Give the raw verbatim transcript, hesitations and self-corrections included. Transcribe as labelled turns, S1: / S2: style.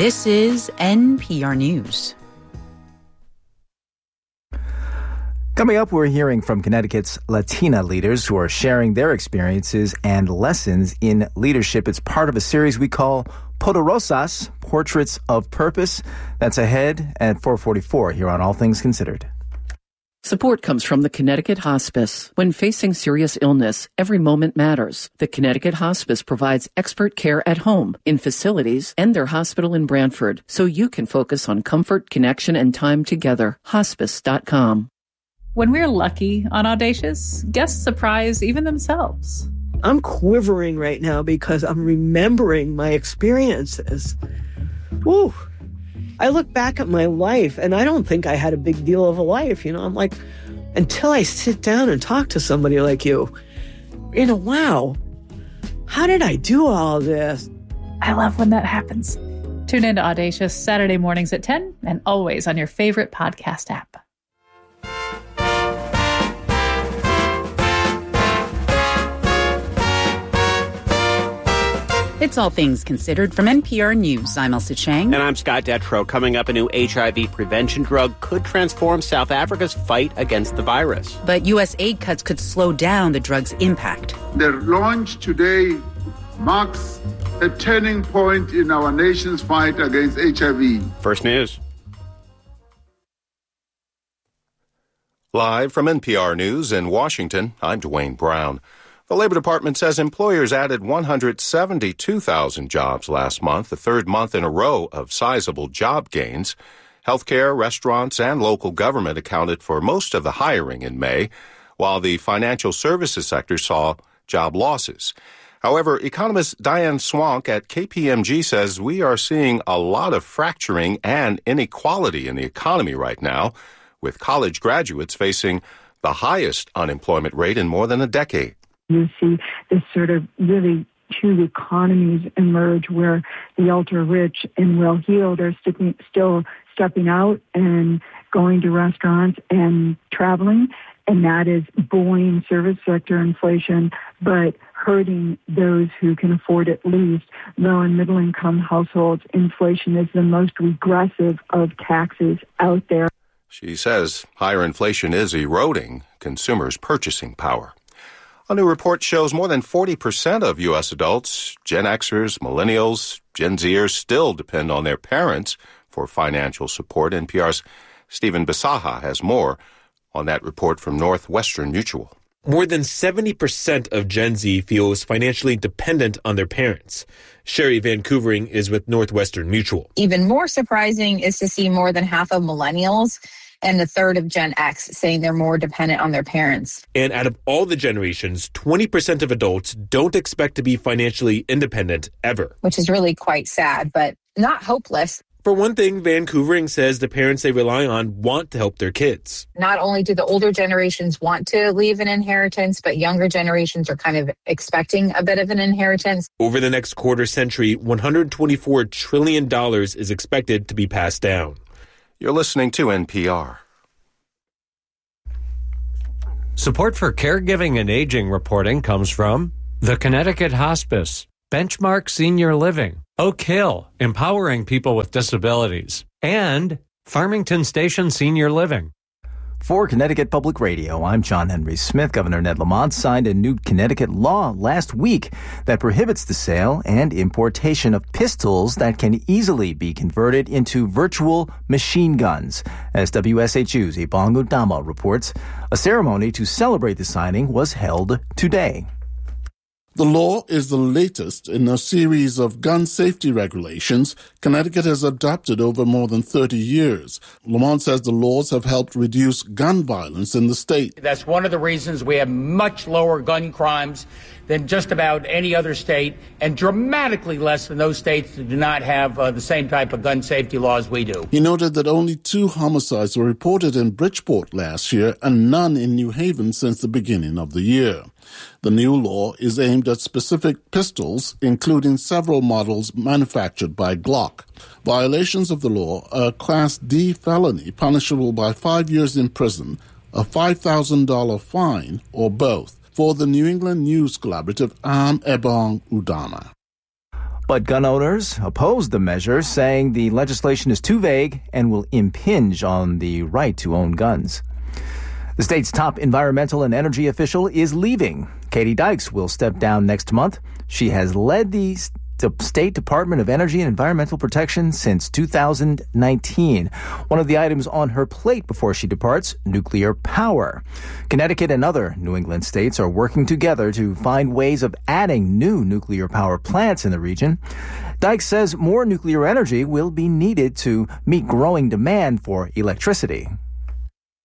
S1: This is N P R News.
S2: Coming up, we're hearing from Connecticut's Latina leaders who are sharing their experiences and lessons in leadership. It's part of a series we call Poderosas, Portraits of Purpose. That's ahead at four forty-four here on All Things Considered.
S3: Support comes from the Connecticut Hospice. When facing serious illness, every moment matters. The Connecticut Hospice provides expert care at home, in facilities, and their hospital in Brantford, so you can focus on comfort, connection, and time together. hospice dot com.
S4: When we're lucky on Audacious, guests surprise even themselves.
S5: I'm quivering right now because I'm remembering my experiences. Woo! I look back at my life and I don't think I had a big deal of a life. You know, I'm like, until I sit down and talk to somebody like you, you know, wow, how did I do all this?
S4: I love when that happens. Tune in to Audacious Saturday mornings at ten and always on your favorite podcast app.
S1: It's All Things Considered from N P R News. I'm Elsa Chang.
S6: And I'm Scott Detrow. Coming up, a new H I V prevention drug could transform South Africa's fight against the virus.
S1: But U S aid cuts could slow down the drug's impact.
S7: The launch today marks a turning point in our nation's fight against H I V.
S6: First News.
S8: Live from N P R News in Washington, I'm Dwayne Brown. The Labor Department says employers added one hundred seventy-two thousand jobs last month, the third month in a row of sizable job gains. Healthcare, restaurants, and local government accounted for most of the hiring in May, while the financial services sector saw job losses. However, economist Diane Swank at K P M G says we are seeing a lot of fracturing and inequality in the economy right now, with college graduates facing the highest unemployment rate in more than a decade.
S9: You see this sort of really two economies emerge where the ultra-rich and well-heeled are sticking, still stepping out and going to restaurants and traveling, and that is buoying service sector inflation, but hurting those who can afford it least. Low and middle-income households, inflation is the most regressive of taxes out there.
S8: She says higher inflation is eroding consumers' purchasing power. A new report shows more than forty percent of U S adults, Gen Xers, millennials, Gen Zers, still depend on their parents for financial support. N P R's Stephen Bisaha has more on that report from Northwestern Mutual.
S10: More than seventy percent of Gen Z feels financially dependent on their parents. Sherry Vancouvering is with Northwestern Mutual.
S11: Even more surprising is to see more than half of millennials and a third of Gen X saying they're more dependent on their parents.
S10: And out of all the generations, twenty percent of adults don't expect to be financially independent ever.
S11: Which is really quite sad, but not hopeless.
S10: For one thing, Vancouvering says the parents they rely on want to help their kids.
S11: Not only do the older generations want to leave an inheritance, but younger generations are kind of expecting a bit of an inheritance.
S10: Over the next quarter century, one hundred twenty-four trillion dollars is expected to be passed down.
S8: You're listening to N P R.
S12: Support for caregiving and aging reporting comes from the Connecticut Hospice, Benchmark Senior Living, Oak Hill, empowering people with disabilities, and Farmington Station Senior Living.
S2: For Connecticut Public Radio, I'm John Henry Smith. Governor Ned Lamont signed a new Connecticut law last week that prohibits the sale and importation of pistols that can easily be converted into virtual machine guns. As W S H U's Ibong Udama reports, a ceremony to celebrate the signing was held today.
S13: The law is the latest in a series of gun safety regulations Connecticut has adopted over more than thirty years. Lamont says the laws have helped reduce gun violence in the state.
S14: That's one of the reasons we have much lower gun crimes than just about any other state, and dramatically less than those states that do not have uh, the same type of gun safety laws we do.
S13: He noted that only two homicides were reported in Bridgeport last year and none in New Haven since the beginning of the year. The new law is aimed at specific pistols, including several models manufactured by Glock. Violations of the law are a Class D felony punishable by five years in prison, a five thousand dollars fine, or both. For the New England News Collaborative, I'm Ebong Udama.
S2: But gun owners oppose the measure, saying the legislation is too vague and will impinge on the right to own guns. The state's top environmental and energy official is leaving. Katie Dykes will step down next month. She has led the State Department of Energy and Environmental Protection since two thousand nineteen. One of the items on her plate before she departs, nuclear power. Connecticut and other New England states are working together to find ways of adding new nuclear power plants in the region. Dykes says more nuclear energy will be needed to meet growing demand for electricity.